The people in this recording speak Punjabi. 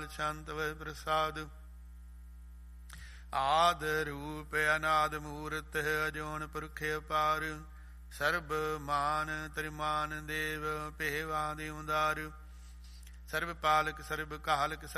ਸ਼ੰਤ ਵੈ ਪ੍ਰਸਾਦ। ਆਦ ਰੂਪ ਅਨਾਦ ਮੂਰਤ ਅਜੋਨ ਪੁਰਖ ਅਪਾਰ। ਸਰਬ ਮਾਨ ਤ੍ਰਿਮਾਨ ਦੇਵ ਪਹਿਵਾ ਦੇ ਉਦਾਰ। ਸਰਬ ਪਾਲਕ ਸਰਬ ਕਾਲਕ